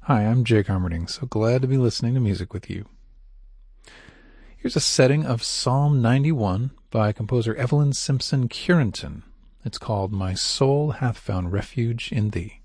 Hi, I'm Jake Armerding, so glad to be listening to music with you. Here's a setting of Psalm 91 by composer Evelyn Simpson Curenton. It's called My Soul Hath Found Refuge in Thee.